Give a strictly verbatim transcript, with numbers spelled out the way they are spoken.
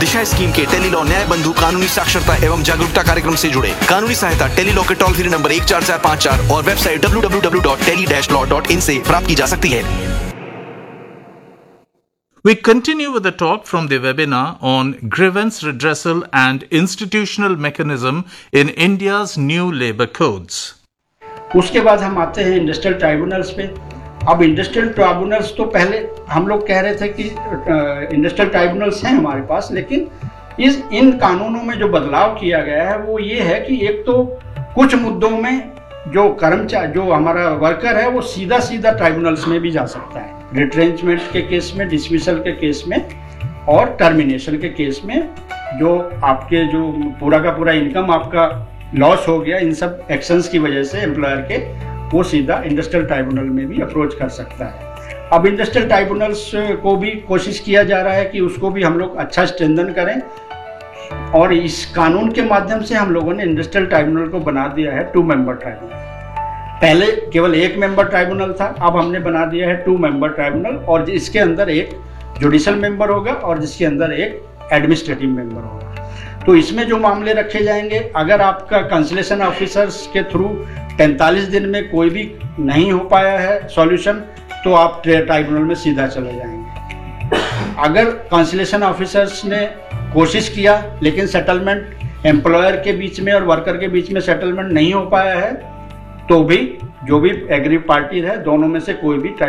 दिशा scheme के Tele-Law न्याय बंधु कानूनी साक्षरता एवं जागरूकता कार्यक्रम से जुड़े। कानूनी सहायता टेलीलॉ के टोल फ्री नंबर एक चार चार पाँच चार और website W W W dot tele dash law dot in से प्राप्त की जा सकती है। We continue with the talk from the webinar on grievance redressal and institutional mechanism in India's new labor codes. उसके बाद हम आते हैं इंडस्ट्रियल ट्राइब्यूनल्स पे। अब इंडस्ट्रियल ट्राइब्यूनल्स तो पहले हम लोग कह रहे थे कि इंडस्ट्रियल ट्राइब्यूनल्स हैं हमारे पास, लेकिन इस इन कानूनों में जो बदलाव किया गया है वो ये है कि एक तो कुछ मुद्दों में जो कर्मचारी जो हमारा वर्कर है वो सीधा सीधा ट्राइब्यूनल्स में भी जा सकता है, रिट्रेंचमेंट के केस में, डिसमिसल के केस में और टर्मिनेशन के केस में। जो आपके जो पूरा का पूरा इनकम आपका लॉस हो गया इन सब एक्शंस की वजह से एम्प्लॉयर के, वो सीधा इंडस्ट्रियल ट्राइब्यूनल में भी अप्रोच कर सकता है। अब इंडस्ट्रियल ट्राइब्यूनल्स को भी कोशिश किया जा रहा है कि उसको भी हम लोग अच्छा स्ट्रेंथन करें, और इस कानून के माध्यम से हम लोगों ने इंडस्ट्रियल ट्राइब्यूनल को बना दिया है टू मेंबर ट्राइब्यूनल। पहले केवल एक मेंबर ट्राइब्यूनल था, अब हमने बना दिया है टू मेंबर ट्राइब्यूनल, और इसके अंदर एक जुडिशियल मेंबर होगा और जिसके अंदर एक एडमिनिस्ट्रेटिव मेंबर होगा। तो इसमें जो मामले रखे जाएंगे, अगर आपका कंसलेशन ऑफिसर्स के थ्रू पैंतालीस दिन में कोई भी नहीं हो पाया है सॉल्यूशन, तो आप ट्राइब्यूनल में सीधा चले जाएंगे। अगर कंसलेशन ऑफिसर्स ने कोशिश किया लेकिन सेटलमेंट एम्प्लॉयर के बीच में और वर्कर के बीच में सेटलमेंट नहीं हो पाया है, तो भी जो भी एग्री पार्टी है दोनों में से कोई भी